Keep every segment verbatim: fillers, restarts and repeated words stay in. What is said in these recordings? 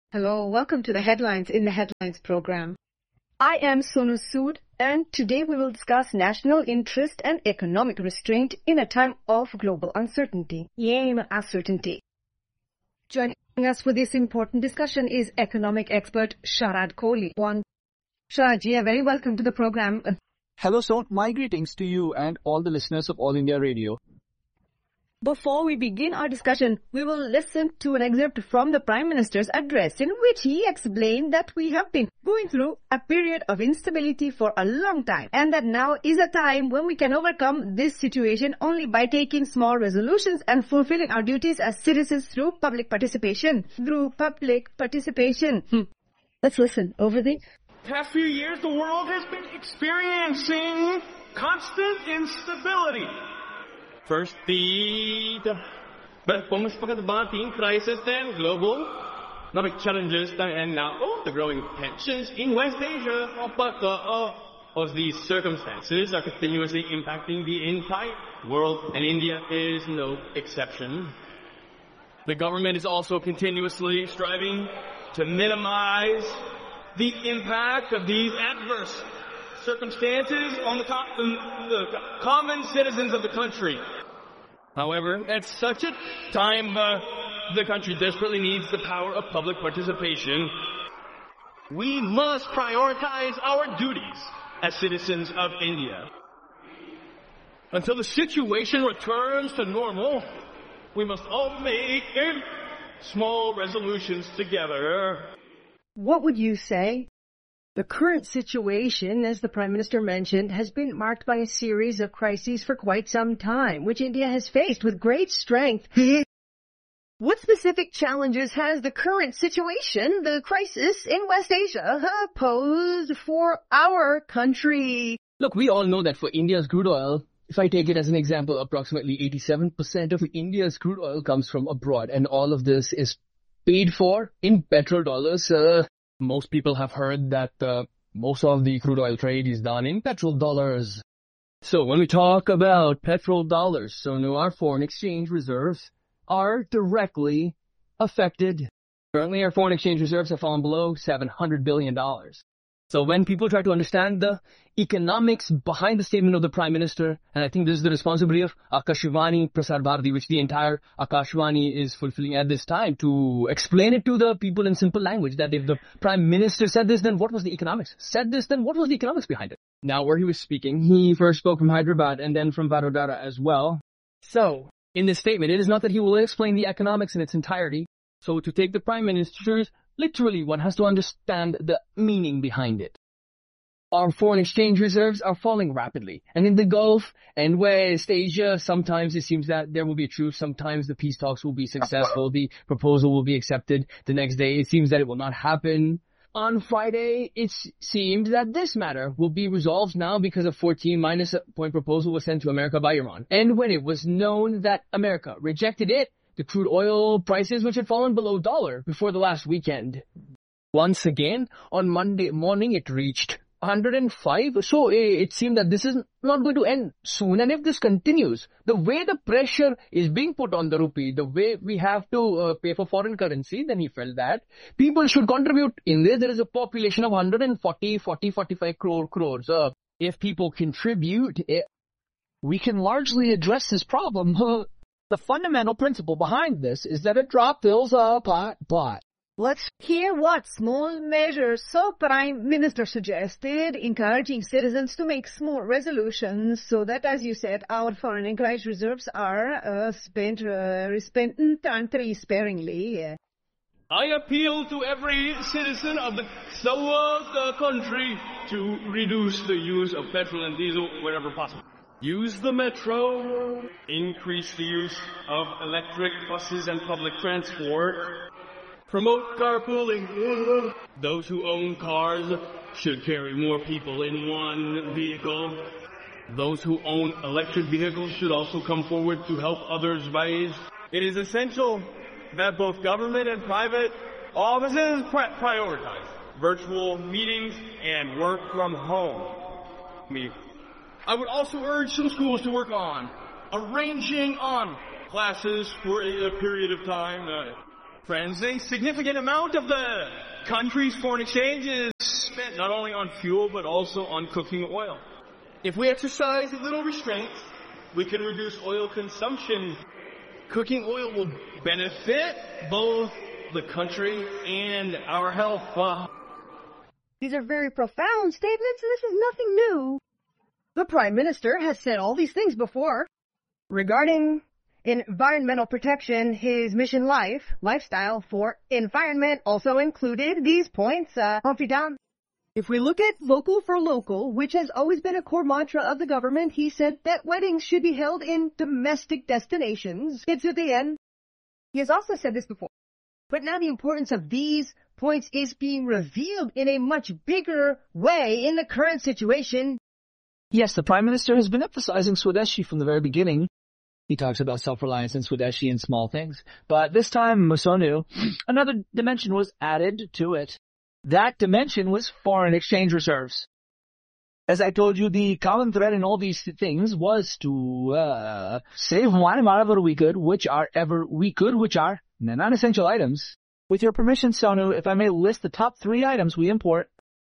Hello, welcome to the Headlines in the Headlines program. I am Sonu Sood, and today we will discuss national interest and economic restraint in a time of global uncertainty. Yay, uncertainty. Joining us for this important discussion is economic expert Sharad Kohli. One. Sharad ji, very welcome to the program. Hello, Son. My greetings to you and all the listeners of All India Radio. Before we begin our discussion, we will listen to an excerpt from the Prime Minister's address in which he explained that we have been going through a period of instability for a long time and that now is a time when we can overcome this situation only by taking small resolutions and fulfilling our duties as citizens through public participation. Through public participation. Hmm. Let's listen. Over the past few years, the world has been experiencing constant instability. First, the, the pagkakabating crisis, then global economic challenges, and now oh, the growing tensions in West Asia. But uh, uh, these circumstances are continuously impacting the entire world, and India is no exception. The government is also continuously striving to minimize the impact of these adverse circumstances on the, com- the common citizens of the country. However, at such a time, uh, the country desperately needs the power of public participation. We must prioritize our duties as citizens of India. Until the situation returns to normal, we must all make small resolutions together. What would you say? The current situation, as the Prime Minister mentioned, has been marked by a series of crises for quite some time, which India has faced with great strength. What specific challenges has the current situation, the crisis in West Asia, uh, posed for our country? Look, we all know that for India's crude oil, if I take it as an example, approximately eighty-seven percent of India's crude oil comes from abroad, and all of this is paid for in petrodollars. Uh, Most people have heard that uh, most of the crude oil trade is done in petrodollars. So when we talk about petrodollars, so now our foreign exchange reserves are directly affected. Currently, our foreign exchange reserves have fallen below seven hundred billion dollars. So when people try to understand the economics behind the statement of the Prime Minister, and I think this is the responsibility of Akashvani Prasar Bharati, which the entire Akashvani is fulfilling at this time, to explain it to the people in simple language, that if the Prime Minister said this, then what was the economics? Said this, then what was the economics behind it? Now, where he was speaking, he first spoke from Hyderabad and then from Vadodara as well. So, in this statement, it is not that he will explain the economics in its entirety. So, to take the Prime Minister's literally, one has to understand the meaning behind it. Our foreign exchange reserves are falling rapidly. And in the Gulf and West Asia, sometimes it seems that there will be a truce. Sometimes the peace talks will be successful. The proposal will be accepted. The next day, it seems that it will not happen. On Friday, it seems that this matter will be resolved now because a fourteen minus point proposal was sent to America by Iran. And when it was known that America rejected it, the crude oil prices, which had fallen below dollar before the last weekend, once again, on Monday morning, it reached one hundred five. So it seemed that this is not going to end soon. And if this continues, the way the pressure is being put on the rupee, the way we have to uh, pay for foreign currency, then he felt that people should contribute. In this, there is a population of one hundred forty, forty, forty-five crore crores. Uh, if people contribute, it, we can largely address this problem. The fundamental principle behind this is that a drop fills a pot, pot. Let's hear what small measures so Prime Minister suggested, encouraging citizens to make small resolutions so that, as you said, our foreign exchange reserves are uh, spent, uh, spent entirely sparingly. Yeah. I appeal to every citizen of the, of the country to reduce the use of petrol and diesel wherever possible. Use the metro, increase the use of electric buses and public transport, promote carpooling. Those who own cars should carry more people in one vehicle. Those who own electric vehicles should also come forward to help others raise. It is essential that both government and private offices prioritize virtual meetings and work from home. Me. I would also urge some schools to work on arranging on classes for a, a period of time. Uh, Friends, a significant amount of the country's foreign exchange is spent not only on fuel but also on cooking oil. If we exercise a little restraint, we can reduce oil consumption. Cooking oil will benefit both the country and our health. Uh, These are very profound statements, and this is nothing new. The Prime Minister has said all these things before. Regarding environmental protection, his mission life, lifestyle for environment also included these points. Uh, Humphrey Down. If we look at vocal for local, which has always been a core mantra of the government, he said that weddings should be held in domestic destinations. It's at the end. He has also said this before. But now the importance of these points is being revealed in a much bigger way in the current situation. Yes, the Prime Minister has been emphasizing Swadeshi from the very beginning. He talks about self-reliance and Swadeshi in small things. But this time, Musonu, another dimension was added to it. That dimension was foreign exchange reserves. As I told you, the common thread in all these things was to uh, save money wherever we could, which are ever we could, which are non-essential items. With your permission, Sonu, if I may list the top three items we import,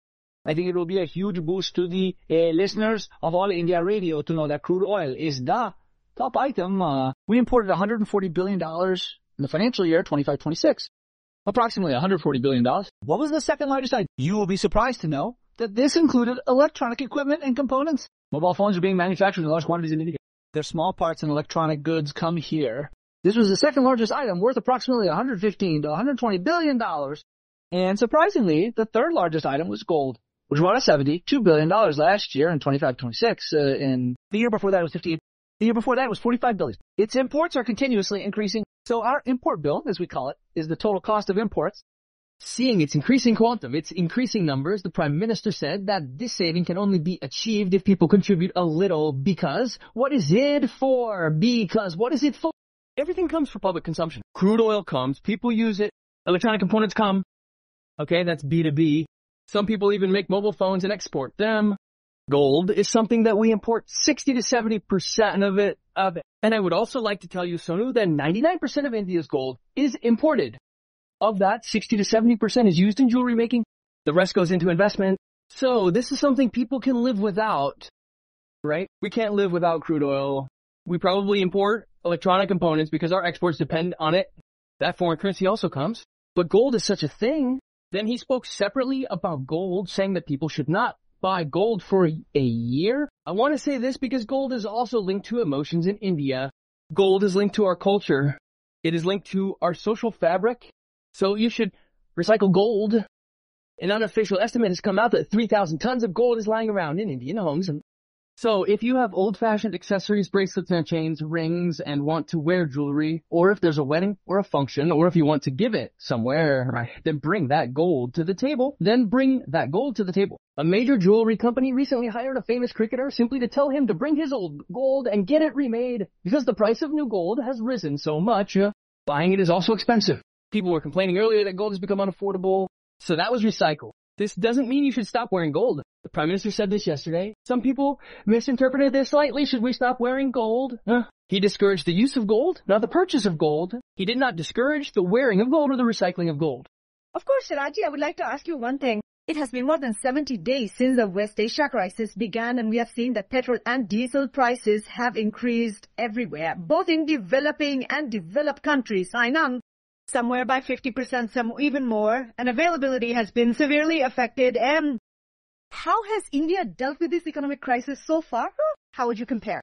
I think it will be a huge boost to the uh, listeners of All India Radio to know that crude oil is the top item. Uh, we imported one hundred forty billion dollars in the financial year twenty-five twenty-six. Approximately one hundred forty billion dollars. What was the second largest item? You will be surprised to know that this included electronic equipment and components. Mobile phones are being manufactured in large quantities in India. Their small parts and electronic goods come here. This was the second largest item, worth approximately one hundred fifteen to one hundred twenty billion dollars. And surprisingly, the third largest item was gold, which brought us seventy-two billion dollars last year in twenty-five twenty-six. Uh, and the year before that was fifty-eight. The year before that was forty-five billion dollars. Its imports are continuously increasing. So our import bill, as we call it, is the total cost of imports. Seeing its increasing quantum, its increasing numbers, the Prime Minister said that this saving can only be achieved if people contribute a little, because what is it for? Because what is it for? Everything comes for public consumption. Crude oil comes, people use it, electronic components come. Okay, that's B two B. Some people even make mobile phones and export them. Gold is something that we import sixty to seventy percent of it, of it. And I would also like to tell you, Sonu, that ninety-nine percent of India's gold is imported. Of that, sixty to seventy percent is used in jewelry making. The rest goes into investment. So this is something people can live without, right? We can't live without crude oil. We probably import electronic components because our exports depend on it. That foreign currency also comes. But gold is such a thing. Then he spoke separately about gold, saying that people should not buy gold for a, a year. I want to say this because gold is also linked to emotions in India. Gold is linked to our culture. It is linked to our social fabric. So you should recycle gold. An unofficial estimate has come out that three thousand tons of gold is lying around in Indian homes. And so if you have old-fashioned accessories, bracelets and chains, rings, and want to wear jewelry, or if there's a wedding or a function, or if you want to give it somewhere, right, then bring that gold to the table. Then bring that gold to the table. A major jewelry company recently hired a famous cricketer simply to tell him to bring his old gold and get it remade. Because the price of new gold has risen so much, uh, buying it is also expensive. People were complaining earlier that gold has become unaffordable, so that was recycled. This doesn't mean you should stop wearing gold. The Prime Minister said this yesterday. Some people misinterpreted this slightly. Should we stop wearing gold? Huh? He discouraged the use of gold, not the purchase of gold. He did not discourage the wearing of gold or the recycling of gold. Of course, Shiraji, I would like to ask you one thing. It has been more than seventy days since the West Asia crisis began, and we have seen that petrol and diesel prices have increased everywhere, both in developing and developed countries. I know. Somewhere by fifty percent, some even more, and availability has been severely affected. And how has India dealt with this economic crisis so far? How would you compare?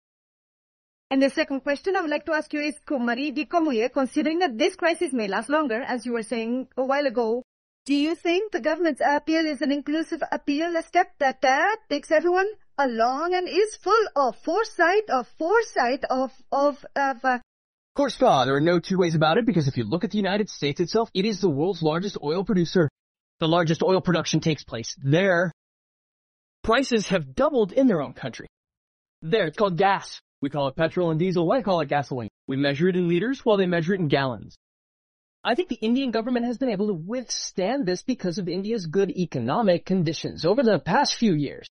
And the second question I would like to ask you is, Kumari Di Komuye, considering that this crisis may last longer, as you were saying a while ago, do you think the government's appeal is an inclusive appeal, a step that uh, takes everyone along and is full of foresight, of foresight, of, of, of, uh, Of course, Pa, there are no two ways about it, because if you look at the United States itself, it is the world's largest oil producer. The largest oil production takes place there. Prices have doubled in their own country. There, it's called gas. We call it petrol and diesel. Why call it gasoline? We measure it in liters while they measure it in gallons. I think the Indian government has been able to withstand this because of India's good economic conditions over the past few years.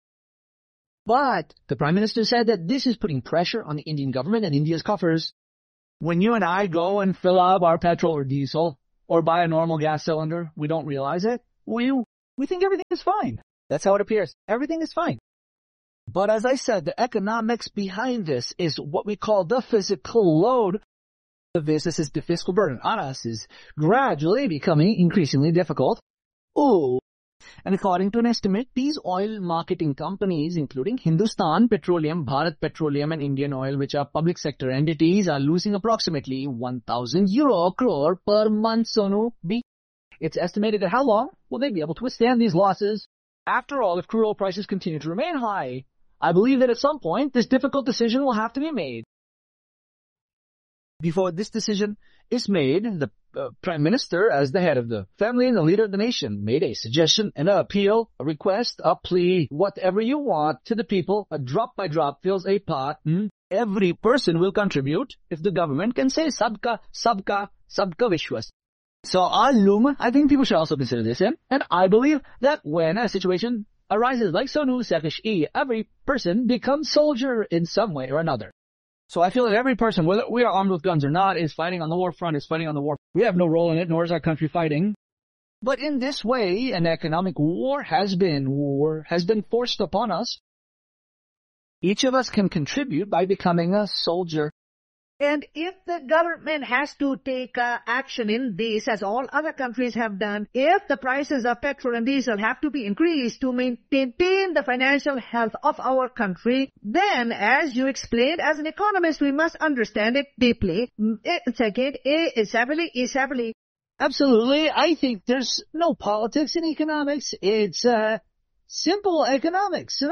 But the Prime Minister said that this is putting pressure on the Indian government and India's coffers. When you and I go and fill up our petrol or diesel, or buy a normal gas cylinder, we don't realize it. We, we think everything is fine. That's how it appears. Everything is fine. But as I said, the economics behind this is what we call the physical load of this. This is the fiscal burden on us is gradually becoming increasingly difficult. Ooh. And according to an estimate, these oil marketing companies, including Hindustan Petroleum, Bharat Petroleum, and Indian Oil, which are public sector entities, are losing approximately one thousand euro crore per month, Sonu B. It's estimated that how long will they be able to withstand these losses? After all, if crude oil prices continue to remain high, I believe that at some point this difficult decision will have to be made. Before this decision is made, the uh, Prime Minister, as the head of the family and the leader of the nation, made a suggestion, an appeal, a request, a plea, whatever you want to the people. A drop by drop fills a pot. Hmm? Every person will contribute if the government can say sabka, sabka, sabka vishwas. So, alum, I think people should also consider this, yeah? And I believe that when a situation arises like Sonu Sekish-e, every person becomes soldier in some way or another. So I feel that every person, whether we are armed with guns or not, is fighting on the war front, is fighting on the war. We have no role in it, nor is our country fighting. But in this way, an economic war has been, war has been forced upon us. Each of us can contribute by becoming a soldier. And if the government has to take uh, action in this, as all other countries have done, if the prices of petrol and diesel have to be increased to maintain the financial health of our country, then, as you explained, as an economist, we must understand it deeply. Second, isably, isably. Absolutely. I think there's no politics in economics. It's uh, simple economics.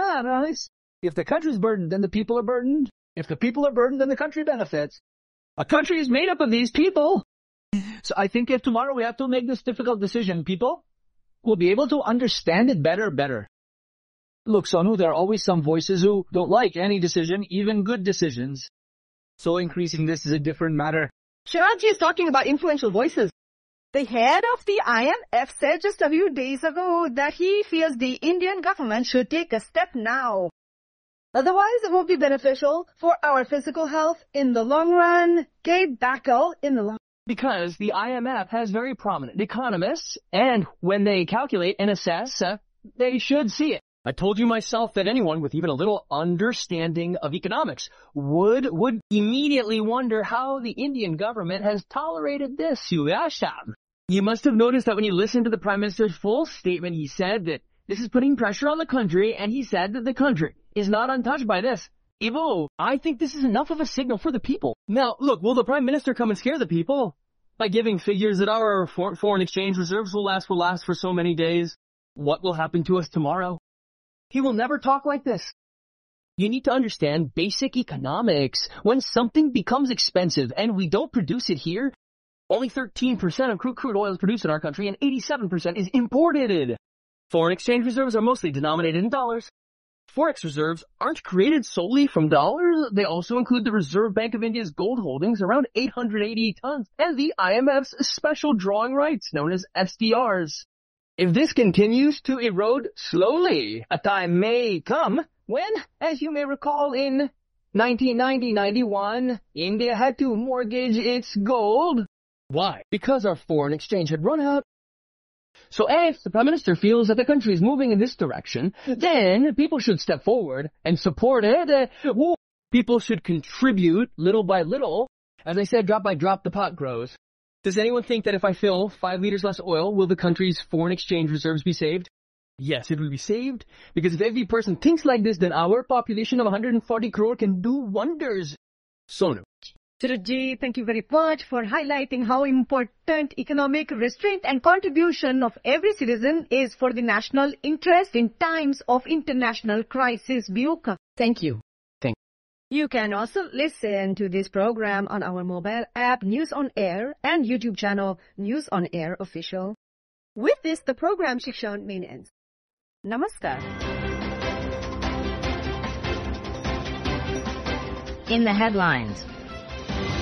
If the country's burdened, then the people are burdened. If the people are burdened, then the country benefits. A country is made up of these people. So I think if tomorrow we have to make this difficult decision, people will be able to understand it better, better. Look, Sonu, there are always some voices who don't like any decision, even good decisions. So increasing this is a different matter. Shivaji is talking about influential voices. The head of the I M F said just a few days ago that he feels the Indian government should take a step now. Otherwise, it won't be beneficial for our physical health in the long run. Get back in the long Because the I M F has very prominent economists, and when they calculate and assess, uh, they should see it. I told you myself that anyone with even a little understanding of economics would would immediately wonder how the Indian government has tolerated this, Yuvasham. You must have noticed that when you listened to the Prime Minister's full statement, he said that this is putting pressure on the country, and he said that the country is not untouched by this. Ivo, I think this is enough of a signal for the people. Now, look, will the Prime Minister come and scare the people by giving figures that our for foreign exchange reserves will last will last for so many days? What will happen to us tomorrow? He will never talk like this. You need to understand basic economics. When something becomes expensive and we don't produce it here, only thirteen percent of crude, crude oil is produced in our country and eighty-seven percent is imported. Foreign exchange reserves are mostly denominated in dollars. Forex reserves aren't created solely from dollars. They also include the Reserve Bank of India's gold holdings, around eight hundred eighty tons, and the I M F's special drawing rights, known as S D Rs. If this continues to erode slowly, a time may come when, as you may recall, in nineteen ninety ninety-one, India had to mortgage its gold. Why? Because our foreign exchange had run out. So if the Prime Minister feels that the country is moving in this direction, then people should step forward and support it. Uh, well, people should contribute little by little. As I said, drop by drop, the pot grows. Does anyone think that if I fill five liters less oil, will the country's foreign exchange reserves be saved? Yes, it will be saved. Because if every person thinks like this, then our population of one hundred forty crore can do wonders. Sonu. Sirajji, thank you very much for highlighting how important economic restraint and contribution of every citizen is for the national interest in times of international crisis. Biyuka. Thank you. Thank you. You can also listen to this program on our mobile app News on Air and YouTube channel News on Air Official. With this, the program Shikshan main ends. Namaskar. In the headlines.